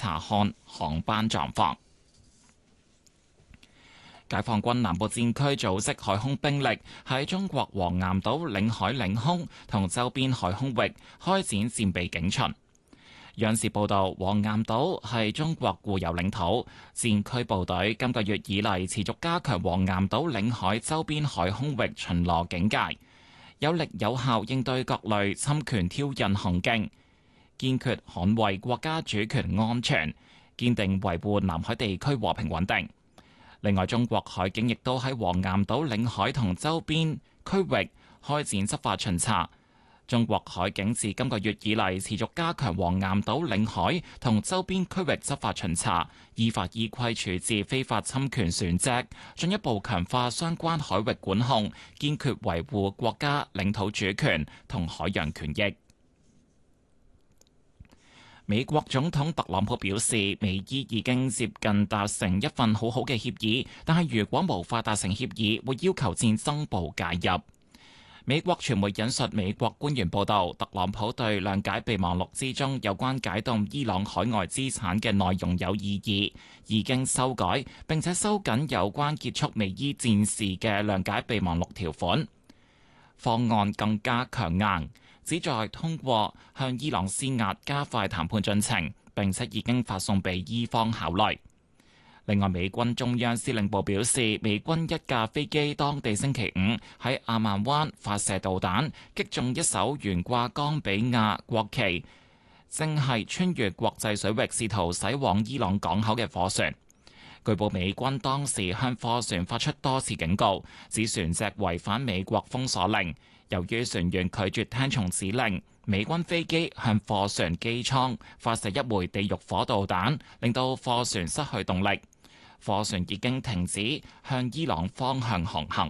查看航班狀況。解放軍南部戰區組織海空兵力喺中國黃岩島領海領空同周邊海空域開展戰備警巡。央視報道，黃岩島係中國固有領土，戰區部隊今個月以嚟持續加強黃岩島領海周邊海空域巡邏警戒，有力有效應對各類侵權挑釁行徑，堅決捍衛國家主權安全，堅定維護南海地區和平穩定。另外，中國海警亦都喺黃岩島領海同周邊區域開展執法巡查。中國海警自今個月以嚟持續加強黃岩島領海同周邊區域執法巡查，依法依規處置非法侵權船隻，進一步強化相關海域管控，堅決維護國家領土主權同海洋權益。美國總統特朗普表示，美伊已經接近達成一份好好嘅協議，但係如果無法達成協議，會要求戰爭部介入。美國傳媒引述美國官員報道，特朗普對諒解備忘錄之中有關解凍伊朗海外資產嘅內容有異議，已經修改並且收緊有關結束美伊戰事嘅諒解備忘錄條款。方案更加強硬，旨在通過向伊朗施壓加快談判進程，並且已經發送俾伊方考慮。另外，美軍中央司令部表示，美軍一架飛機當地星期五喺阿曼灣發射導彈，擊中一艘懸掛岡比亞國旗，正係穿越國際水域試圖駛往伊朗港口嘅貨船。據報美軍當時向貨船發出多次警告，指船隻違反美國封鎖令。由於船員拒絕聽從指令，美軍飛機向貨船機艙發射一枚地獄火導彈，令到貨船失去動力。貨船已經停止向伊朗方向航行。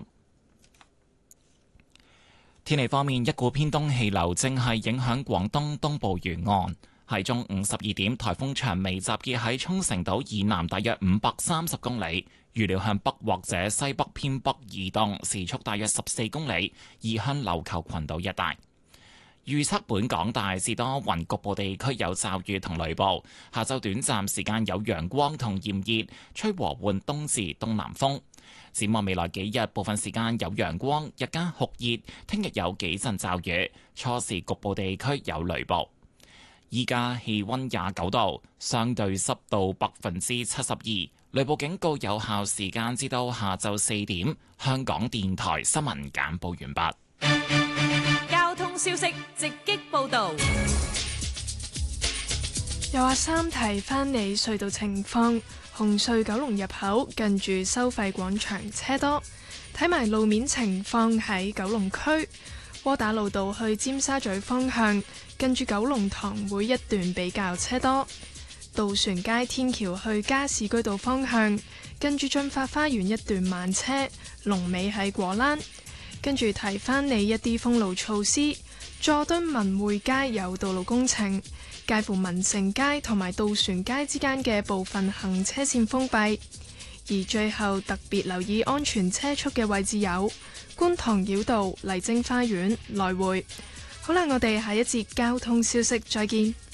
天氣方面，一股偏東氣流正係影響廣東東部沿岸。喺中午12點，颱風長尾集結喺沖繩島以南大約530公里，預料向北或者西北偏北移動，時速大約14公里，移向琉球群島一帶。預測本港大致多雲，局部地區有驟雨同雷暴。下晝短暫時間有陽光同炎熱，吹和緩東至東南風。展望未來幾日，部分時間有陽光，日間酷熱。聽日有幾陣驟雨，初時局部地區有雷暴。依家氣溫29度，相對濕度72%。雷暴警告有效時間至到下晝4點。香港電台新聞簡報完畢。 交通消息直擊報道。 又話三提翻嚟隧道情況，紅隧九龍入口近住收費廣場車多。睇埋路面情況喺九龍區窩打老道去尖沙咀方向，近住九龍塘會一段比較車多。渡船街天橋去加士居道方向，跟住進發花園一段慢車，龍尾喺果欄。跟住提翻你一啲封路措施，佐敦文匯街有道路工程，介乎民盛街同埋渡船街之間嘅部分行車線封閉。而最後特別留意安全車速嘅位置有觀塘繞道、麗晶花園來回。好啦，我哋下一節交通消息再見。